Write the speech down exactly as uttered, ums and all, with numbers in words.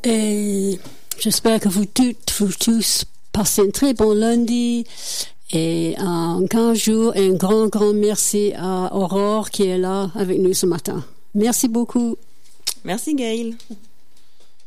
Et j'espère que vous toutes, vous tous passez un très bon lundi. Et en quinze jours, un grand, grand merci à Aurore qui est là avec nous ce matin. Merci beaucoup. Merci Gail.